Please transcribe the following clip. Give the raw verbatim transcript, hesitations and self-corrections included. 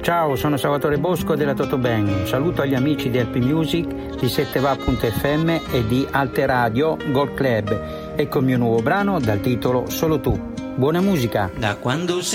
Ciao, sono Salvatore Bosco della Totobang. Un saluto agli amici di Happy Music, di sette va punto effe emme e di Alte Radio Gold Club. Ecco il mio nuovo brano dal titolo Solo tu. Buona musica. Da quando